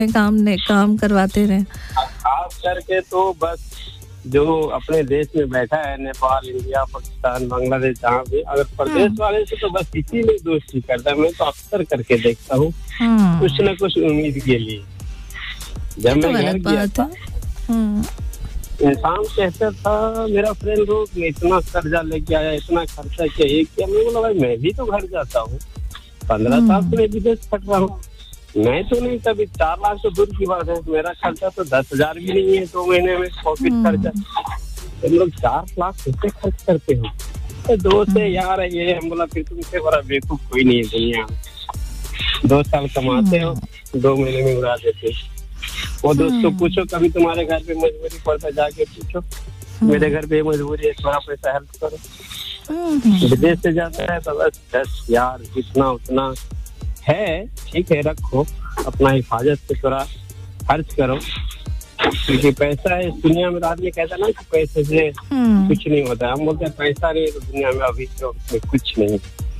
काम करवाते रहे। खास करके तो बस जो अपने देश में बैठा है, नेपाल, इंडिया, पाकिस्तान, बांग्लादेश, जहाँ भी, अगर प्रदेश वाले से तो बस इसी में दोस्ती करता है। मैं तो अक्सर करके देखता हूँ कुछ न कुछ उम्मीद के लिए। जब मैं घर गया था, इंसान कहता था मेरा फ्रेंड हो मैं इतना कर्जा लेके आया, इतना खर्चा किया, ये किया। मैं बोला भाई मैं भी तो घर जाता हूँ, 15 साल से मैं विदेश खट रहा हूँ। मैं तो नहीं, कभी 4 लाख तो दूर की बात है, मेरा खर्चा तो 10,000 भी नहीं है 2 महीने में पॉकेट खर्चा। तुम लोग 4 लाख कैसे खर्च करते हो? तो दोस्त है यार ये। हम बोला फिर तुमसे बड़ा बेवकूफ कोई नहीं है दुनिया में। 2 साल कमाते हो, 2 महीने में उड़ा देते। वो दोस्त को पूछो कभी तुम्हारे घर पे मजबूरी पड़ता, जाके पूछो मेरे घर पे मजबूरी है, थोड़ा पैसा हेल्प करो। विदेश से जाता है तो बस 10 यार जितना उतना है, ठीक है रखो, अपना हिफाजत से थोड़ा खर्च करो, क्योंकि पैसा है इस दुनिया में। आदमी कहता ना कि पैसे से कुछ नहीं होता, हम बोलते हैं पैसा नहीं है तो दुनिया में अभी तो कुछ नहीं।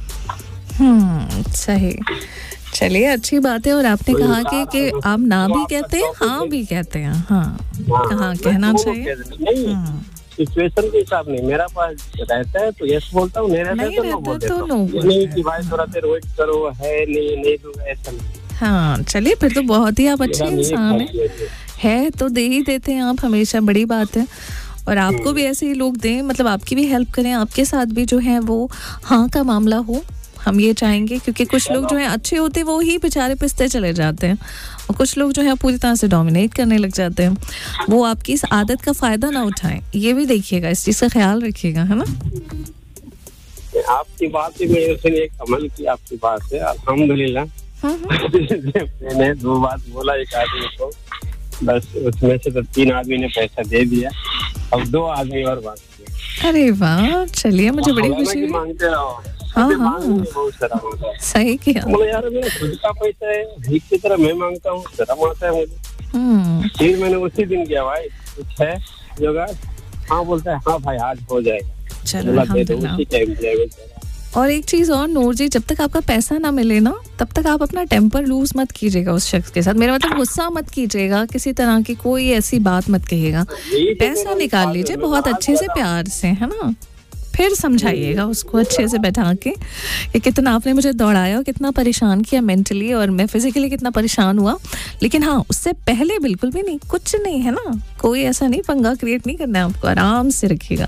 सही, चलिए अच्छी बात है। और आपने कहा कि आप ना भी कहते हैं, हाँ भी कहते हैं। हाँ, कहाँ कहना चाहिए, सिचुएशन के हिसाब नहीं। मेरा पास रहता है तो यस बोलता हूँ, नहीं रहता तो नो बोलता हूँ। नहीं कि भाई थोड़ा देर वेट करो, है नहीं दूंगा, ऐसा नहीं। हाँ चलिए, फिर तो बहुत ही आप अच्छे इंसान है तो दे ही देते हैं आप हमेशा, बड़ी बात है। और आपको भी ऐसे ही लोग दें, मतलब आपकी भी हेल्प करें, आपके साथ भी जो है वो हाँ का मामला हो, हम ये चाहेंगे। क्योंकि कुछ लोग जो है अच्छे होते हैं वो ही बेचारे पिसते चले जाते हैं, और कुछ लोग जो है पूरी तरह से डोमिनेट करने लग जाते हैं। वो आपकी इस आदत का फायदा ना उठाएं, ये भी देखिएगा, इस चीज का ख्याल रखिएगा, है ना। आपकी बात ही मैं एक अमल की आपकी बात है, अल्हम्दुलिल्लाह। मैंने 2 बात बोला एक आदमी को, बस उसमें से तो 3 आदमी ने पैसा दे दिया, अब 2 आदमी और बात किया। अरे वाह, चलिए मुझे बड़ी खुशी हुई। मांगते रहो। हाँ, बहुत सारा होता है। सही किया। बोले यार मेरा खुद का पैसा है, भीख की तरह मैं मांगता हूँ, शर्म आता है मुझे। फिर मैंने उसी दिन किया, भाई कुछ है जुगाड़? हाँ बोलता है, हाँ भाई आज हो जाएगा। चलो और एक चीज और नूर जी, जब तक आपका पैसा ना मिले ना, तब तक आप अपना टेम्पर लूज मत कीजिएगा उस शख्स के साथ। मेरा मतलब गुस्सा मत कीजिएगा, किसी तरह की कोई ऐसी बात मत कहिएगा। पैसा निकाल लीजिए बहुत अच्छे से, प्यार से, है ना। फिर समझाइएगा उसको अच्छे से बैठा के कि कितना आपने मुझे दौड़ाया और कितना परेशान किया मेंटली, और मैं फिजिकली कितना परेशान हुआ। लेकिन हाँ, उससे पहले बिल्कुल भी नहीं, कुछ नहीं, है ना। कोई ऐसा नहीं, पंगा क्रिएट नहीं करना है आपको, आराम से रखिएगा।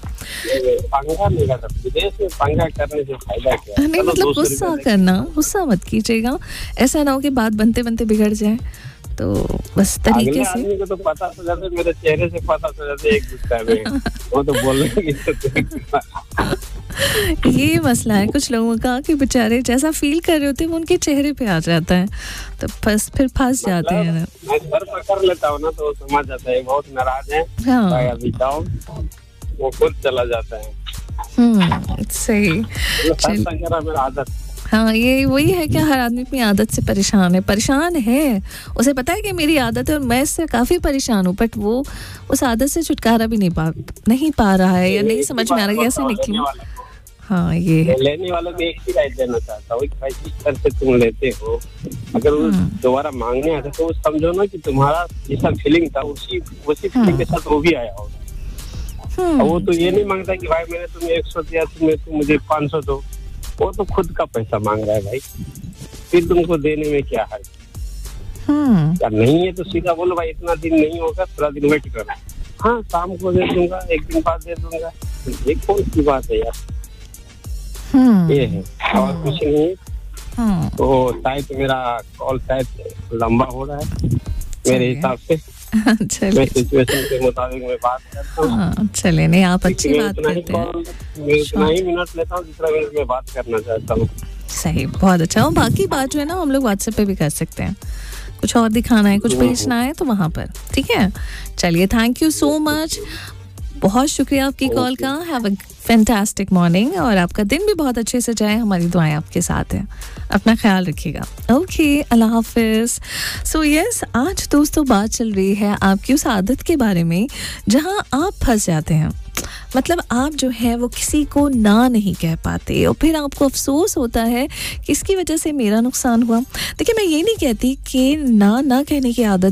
पंगा करने से फायदा क्या है? नहीं मतलब गुस्सा करना, गुस्सा मत कीजिएगा। ऐसा ना हो कि बात बनते बनते बिगड़ जाए। तो बस तरीके से आदमी को तो पता चल जाता है, मेरे चेहरे से पता चल जाता है एक गुस्सा में, वो तो बोल रहे हैं। ये मसला है कुछ लोगों का कि बेचारे जैसा फील कर रहे होते हैं वो उनके चेहरे पे आ जाता है, तो फिर फंस जाते हैं। मैं सर पकड़ लेता हूँ ना तो वो समझ जाता है बहुत नाराज है। हाँ, अभी जाओ, वो खुद चला जाता है। सही। मेरा आदत। हाँ, ये वही है कि हर आदमी अपनी आदत से परेशान है। उसे पता है कि मेरी आदत है और मैं इससे काफी परेशान हूँ, बट वो उस आदत से छुटकारा भी नहीं पा रहा है, या नहीं समझ में आ रहा कैसे निकलूं। हाँ, ये है। लेने वालों को एक ही राय देना चाहता हूँ, भाई जिस तरह से तुम लेते हो, अगर वो दोबारा मांगने आता तो समझो ना कि तुम्हारा जैसा फीलिंग था उसी फीलिंग के साथ वो भी आया होगा। वो तो ये नहीं मांगता कि भाई मैंने तुम्हें 100 दिया, तुम मुझे 500 दो। वो तो खुद का पैसा मांग रहा है भाई, फिर तुमको देने में क्या है? क्या नहीं है तो सीधा बोलो भाई इतना दिन नहीं होगा, थोड़ा दिन वेट करो। हाँ शाम को दे दूंगा, 1 दिन बाद दे दूंगा, ये कौन सी बात है यार? ये है और कुछ नहीं है। तो शायद मेरा कॉल शायद लंबा हो रहा है मेरे हिसाब से। मैं सिचुएशन के मुताबिक मैं बात करता हूँ। चले नहीं, आप अच्छी बात करते हैं। मैं उतना ही मिनट लेता हूँ जितना मिनट में बात करना चाहता हूँ। सही, बहुत अच्छा। और बाकी बात जो है ना हम लोग व्हाट्सएप पे भी कर सकते हैं, कुछ और दिखाना है, कुछ भेजना है तो वहाँ पर, ठीक है। चलिए, थैंक यू सो मच, बहुत शुक्रिया आपकी कॉल का। हैव अ फैंटास्टिक मॉर्निंग, और आपका दिन भी बहुत अच्छे से जाए। हमारी दुआएं आपके साथ हैं, अपना ख्याल रखिएगा। ओके, अल्लाह हाफिज। सो यस, आज दोस्तों बात चल रही है आपकी उस आदत के बारे में जहां आप फंस जाते हैं। मतलब आप जो है वो किसी को ना नहीं कह पाते और फिर आपको अफसोस होता है कि इसकी वजह से मेरा नुकसान हुआ। देखिए मैं ये नहीं कहती कि ना कहने की आदत